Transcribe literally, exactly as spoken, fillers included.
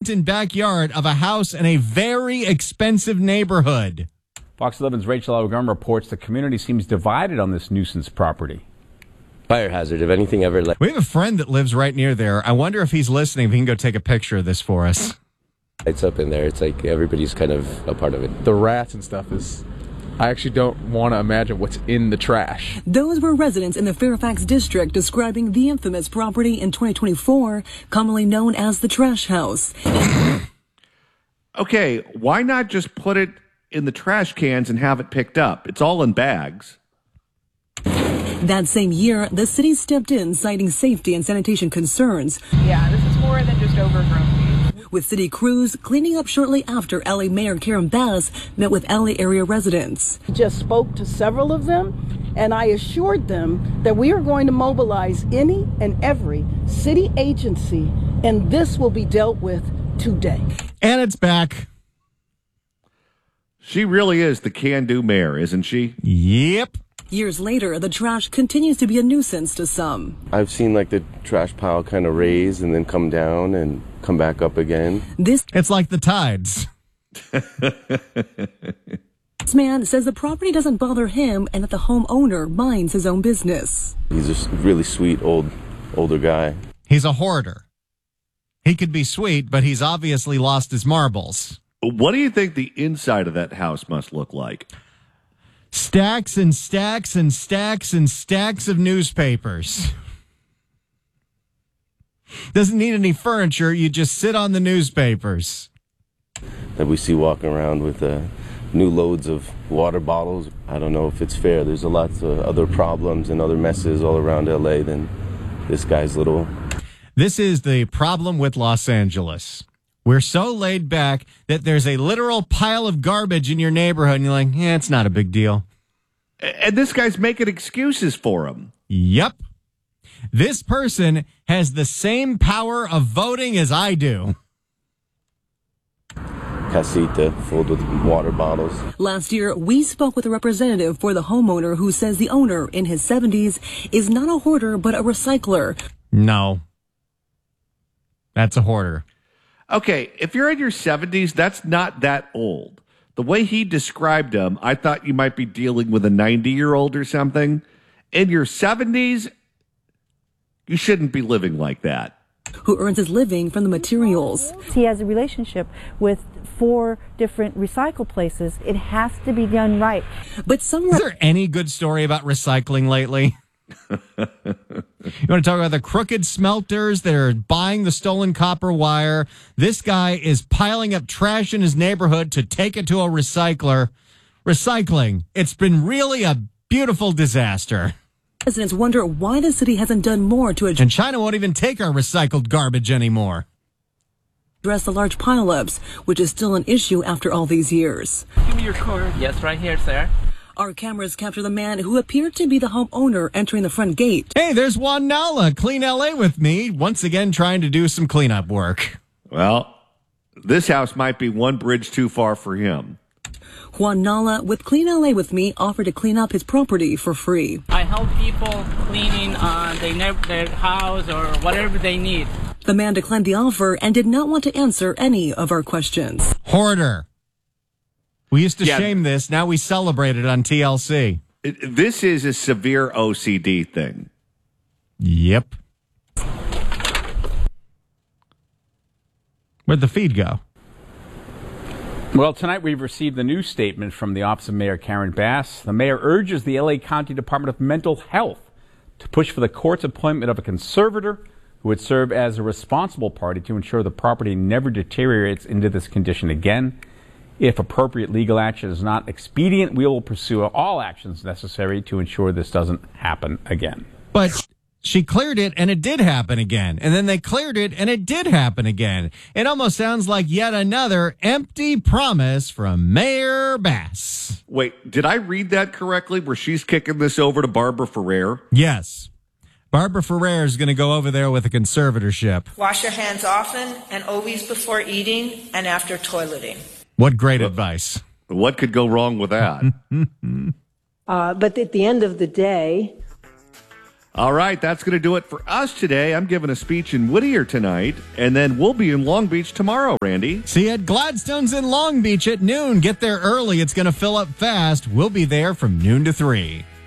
front and backyard of a house in a very expensive neighborhood. Fox eleven's Rachel Algum reports the community seems divided on this nuisance property. Fire hazard, if anything ever... Le- we have a friend that lives right near there. I wonder if he's listening, if he can go take a picture of this for us. It's up in there. It's like everybody's kind of a part of it. The rats and stuff is... I actually don't want to imagine what's in the trash. Those were residents in the Fairfax district describing the infamous property in twenty twenty-four, commonly known as the Trash House. Okay, why not just put it in the trash cans and have it picked up? It's all in bags. That same year, the city stepped in, citing safety and sanitation concerns. Yeah, this is more than just overgrown weeds. With city crews cleaning up shortly after L A Mayor Karen Bass met with L A area residents. Just spoke to several of them, and I assured them that we are going to mobilize any and every city agency, and this will be dealt with today. And it's back. She really is the can-do mayor, isn't she? Yep. Years later, the trash continues to be a nuisance to some. I've seen like the trash pile kind of raise and then come down and come back up again. This It's like the tides. This man says the property doesn't bother him and that the homeowner minds his own business. He's a really sweet old, older guy. He's a hoarder. He could be sweet, but he's obviously lost his marbles. What do you think the inside of that house must look like? Stacks and stacks and stacks and stacks of newspapers. Doesn't need any furniture. You just sit on the newspapers. That we see walking around with uh, new loads of water bottles. I don't know if it's fair. There's a lot of other problems and other messes all around L A than this guy's little... This is the problem with Los Angeles. We're so laid back that there's a literal pile of garbage in your neighborhood, and you're like, yeah, it's not a big deal. And this guy's making excuses for him. Yep. This person has the same power of voting as I do. Casita filled with water bottles. Last year, we spoke with a representative for the homeowner who says the owner, in his seventies, is not a hoarder but a recycler. No. That's a hoarder. Okay, if you're in your seventies, that's not that old. The way he described him, I thought you might be dealing with a ninety-year-old or something. In your seventies, you shouldn't be living like that. Who earns his living from the materials. He has a relationship with four different recycle places. It has to be done right. But some... Is there any good story about recycling lately? You want to talk about the crooked smelters that are buying the stolen copper wire? This guy is piling up trash in his neighborhood to take it to a recycler. Recycling. It's been really a beautiful disaster. Residents wonder why the city hasn't done more to address... And China won't even take our recycled garbage anymore. ...address the large pileups, which is still an issue after all these years. Give me your card. Yes, right here, sir. Our cameras capture the man who appeared to be the homeowner entering the front gate. Hey, there's Juan Nala, Clean L A with me, once again trying to do some cleanup work. Well, this house might be one bridge too far for him. Juan Nala with Clean L A with me offered to clean up his property for free. I help people cleaning uh, their, their house or whatever they need. The man declined the offer and did not want to answer any of our questions. Hoarder. We used to Yeah. shame this. Now we celebrate it on T L C. It, this is a severe O C D thing. Yep. Where'd the feed go? Well, tonight we've received the new statement from the Office of Mayor Karen Bass. The mayor urges the L A County Department of Mental Health to push for the court's appointment of a conservator who would serve as a responsible party to ensure the property never deteriorates into this condition again. If appropriate legal action is not expedient, we will pursue all actions necessary to ensure this doesn't happen again. But she cleared it, and it did happen again. And then they cleared it, and it did happen again. It almost sounds like yet another empty promise from Mayor Bass. Wait, did I read that correctly, where she's kicking this over to Barbara Ferrer? Yes. Barbara Ferrer is going to go over there with a conservatorship. Wash your hands often and always before eating and after toileting. What great advice. What could go wrong with that? uh, but at the end of the day... All right, that's going to do it for us today. I'm giving a speech in Whittier tonight, and then we'll be in Long Beach tomorrow, Randy. See you at Gladstone's in Long Beach at noon. Get there early. It's going to fill up fast. We'll be there from noon to three.